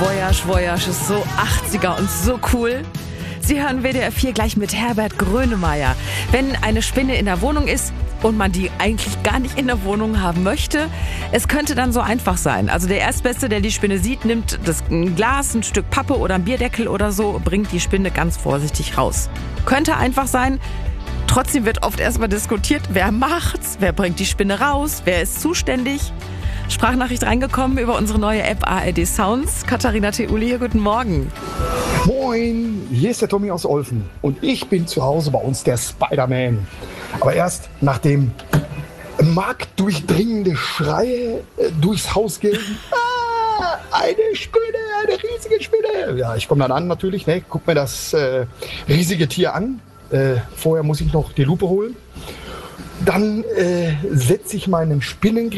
Voyage, Voyage ist so 80er und so cool. Sie hören WDR 4 gleich mit Herbert Grönemeyer. Wenn eine Spinne in der Wohnung ist und man die eigentlich gar nicht in der Wohnung haben möchte, es könnte dann so einfach sein. Also der Erstbeste, der die Spinne sieht, nimmt ein Glas, ein Stück Pappe oder ein Bierdeckel oder so, bringt die Spinne ganz vorsichtig raus. Könnte einfach sein. Trotzdem wird oft erstmal diskutiert, wer macht's, wer bringt die Spinne raus, wer ist zuständig. Sprachnachricht reingekommen über unsere neue App ARD Sounds. Katharina Theuli hier, guten Morgen. Moin, hier ist der Tommy aus Olfen und ich bin zu Hause bei uns, der Spider-Man. Aber erst nachdem marktdurchdringende Schreie durchs Haus gehen. Eine Spinne, eine riesige Spinne. Ja, ich komme dann an natürlich, ne, guck mir das riesige Tier an. Vorher muss ich noch die Lupe holen. Dann setze ich meinen Spinnengrill